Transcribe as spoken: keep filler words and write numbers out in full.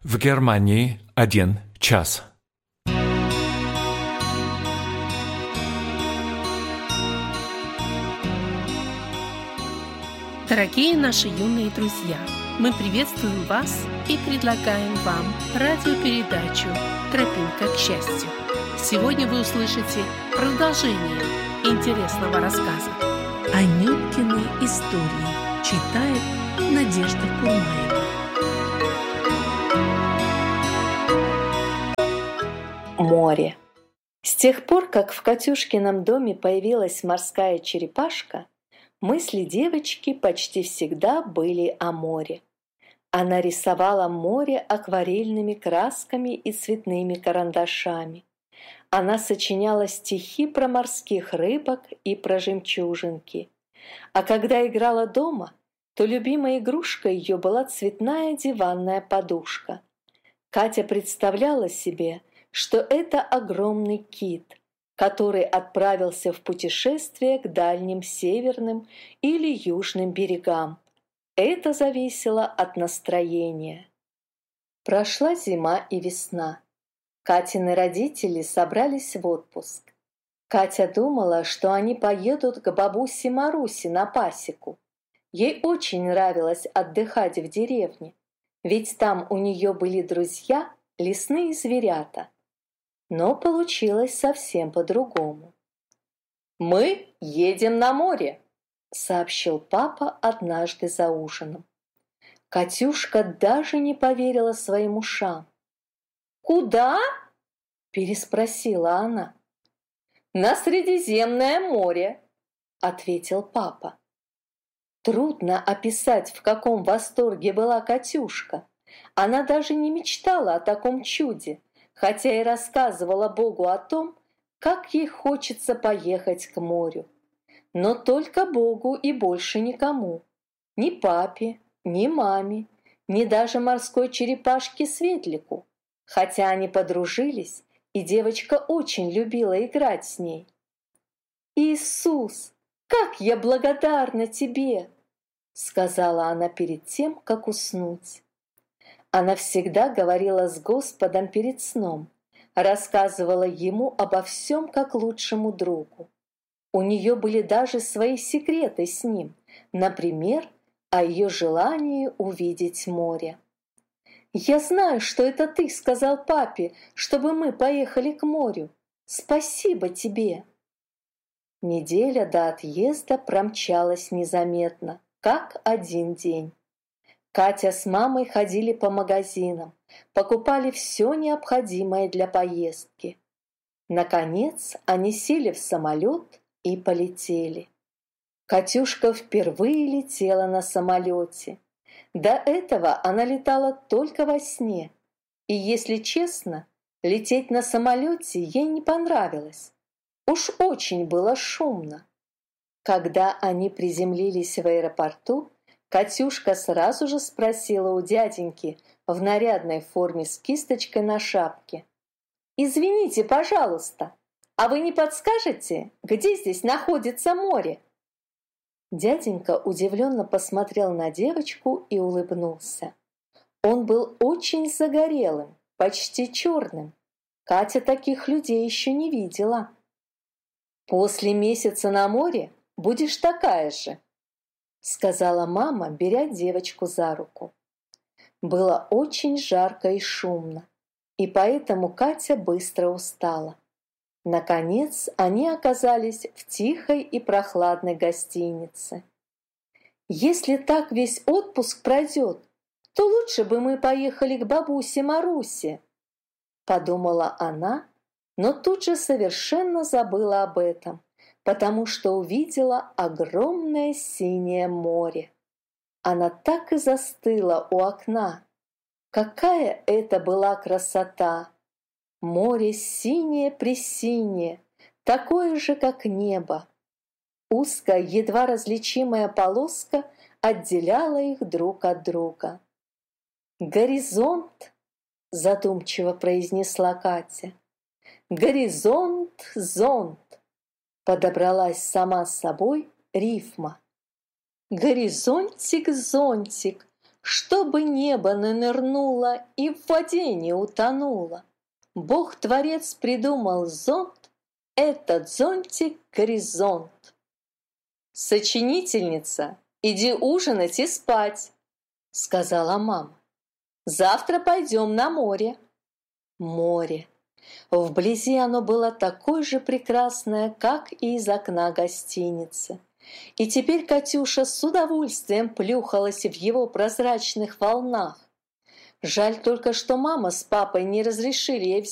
В Германии один час. Дорогие наши юные друзья, мы приветствуем вас и предлагаем вам радиопередачу «Тропинка к счастью». Сегодня вы услышите продолжение интересного рассказа «Анюткины истории». Читает Надежда Курмаева. Море. С тех пор, как в Катюшкином доме появилась морская черепашка, мысли девочки почти всегда были о море. Она рисовала море акварельными красками и цветными карандашами. Она сочиняла стихи про морских рыбок и про жемчужинки. А когда играла дома, то любимой игрушкой ее была цветная диванная подушка. Катя представляла себе, что это огромный кит, который отправился в путешествие к дальним северным или южным берегам. Это зависело от настроения. Прошла зима и весна. Катины родители собрались в отпуск. Катя думала, что они поедут к бабусе Марусе на пасеку. Ей очень нравилось отдыхать в деревне, ведь там у нее были друзья, лесные зверята. Но получилось совсем по-другому. «Мы едем на море», — сообщил папа однажды за ужином. Катюшка даже не поверила своим ушам. «Куда?» — переспросила она. «На Средиземное море», — ответил папа. Трудно описать, в каком восторге была Катюшка. Она даже не мечтала о таком чуде, хотя и рассказывала Богу о том, как ей хочется поехать к морю. Но только Богу и больше никому. Ни папе, ни маме, ни даже морской черепашке Светлику, хотя они подружились, и девочка очень любила играть с ней. «Иисус, как я благодарна Тебе!» — сказала она перед тем, как уснуть. Она всегда говорила с Господом перед сном, рассказывала Ему обо всем как лучшему другу. У нее были даже свои секреты с Ним, например, о ее желании увидеть море. «Я знаю, что это Ты сказал папе, чтобы мы поехали к морю. Спасибо Тебе!» Неделя до отъезда промчалась незаметно, как один день. Катя с мамой ходили по магазинам, покупали все необходимое для поездки. Наконец они сели в самолет и полетели. Катюшка впервые летела на самолете. До этого она летала только во сне. И, если честно, лететь на самолете ей не понравилось. Уж очень было шумно. Когда они приземлились в аэропорту, Катюшка сразу же спросила у дяденьки в нарядной форме с кисточкой на шапке: «Извините, пожалуйста, а вы не подскажете, где здесь находится море?» Дяденька удивленно посмотрел на девочку и улыбнулся. Он был очень загорелым, почти черным. Катя таких людей еще не видела. «После месяца на море будешь такая же», — сказала мама, беря девочку за руку. Было очень жарко и шумно, и поэтому Катя быстро устала. Наконец они оказались в тихой и прохладной гостинице. «Если так весь отпуск пройдет, то лучше бы мы поехали к бабусе Марусе», — подумала она, но тут же совершенно забыла об этом, потому что увидела огромное синее море. Она так и застыла у окна. Какая это была красота! Море синее-пресинее, такое же, как небо. Узкая, едва различимая полоска отделяла их друг от друга. «Горизонт!» — задумчиво произнесла Катя. «Горизонт, зонт!» Подобралась сама с собой рифма. «Горизонтик, зонтик, Чтобы небо нанырнуло и в воде не утонуло. Бог-творец придумал зонт, этот зонтик — горизонт. «Сочинительница, иди ужинать и спать», — сказала мама. «Завтра пойдем на море». Море. Вблизи оно было такое же прекрасное, как и из окна гостиницы. И теперь Катюша с удовольствием плюхалась в его прозрачных волнах. Жаль только, что мама с папой не разрешили ей